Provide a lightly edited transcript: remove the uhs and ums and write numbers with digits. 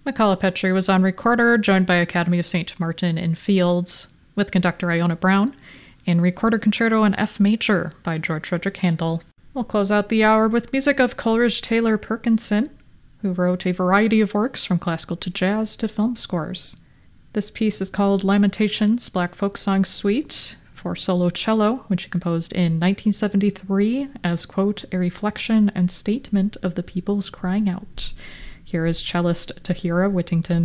Macaulay Petrie was on recorder, joined by Academy of St. Martin in Fields, with conductor Iona Brown, and recorder concerto in F major by George Frederick Handel. We'll close out the hour with music of Coleridge Taylor Perkinson, who wrote a variety of works from classical to jazz to film scores. This piece is called Lamentations, Black Folk Song Suite for solo cello, which he composed in 1973 as, quote, a reflection and statement of the people's crying out. Here is cellist Tahira Whittington.